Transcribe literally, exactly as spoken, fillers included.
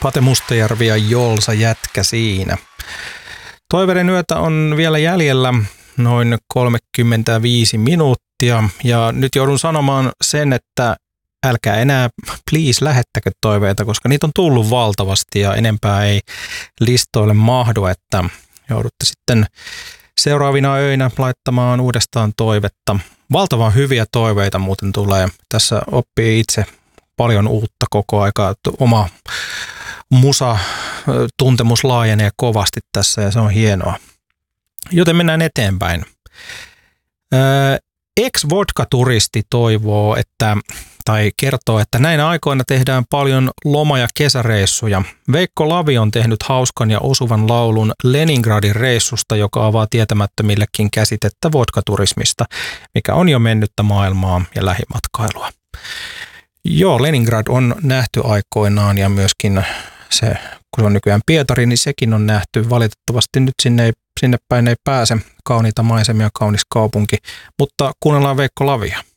Pate Mustajärvi ja Jolsa Jätkä siinä. Toiveiden yötä on vielä jäljellä noin kolmekymmentäviisi minuuttia ja nyt joudun sanomaan sen, että älkää enää please lähettäkö toiveita, koska niitä on tullut valtavasti ja enempää ei listoille mahdu, että joudutte sitten seuraavina öinä laittamaan uudestaan toivetta. Valtavan hyviä toiveita muuten tulee. Tässä oppii itse paljon uutta koko aika. Oma musa-tuntemus laajenee kovasti tässä ja se on hienoa. Joten mennään eteenpäin. Ex-vodka-turisti toivoo, että, tai kertoo, että näinä aikoina tehdään paljon loma- ja kesäreissuja. Veikko Lavi on tehnyt hauskan ja osuvan laulun Leningradin reissusta, joka avaa tietämättömillekin käsitettä vodkaturismista, mikä on jo mennyttä maailmaa ja lähimatkailua. Joo, Leningrad on nähty aikoinaan ja myöskin se, kun se on nykyään Pietari, niin sekin on nähty. Valitettavasti nyt sinne, ei, sinne päin ei pääse. Kauniita maisemia, kaunis kaupunki, mutta kuunnellaan Veikko Lavia.